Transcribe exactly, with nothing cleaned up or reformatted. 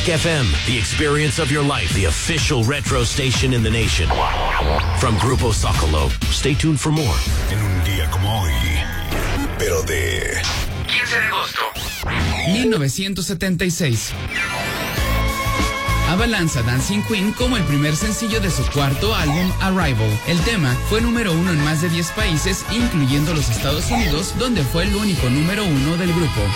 Rock F M, the experience of your life, the official retro station in the nation. From Grupo Socolo. Stay tuned for more. En un día como hoy, pero de quince de agosto. mil novecientos setenta y seis. Ava lanza Dancing Queen como el primer sencillo de su cuarto álbum Arrival. El tema fue número uno en más de diez países, incluyendo los Estados Unidos, donde fue el único número uno del grupo.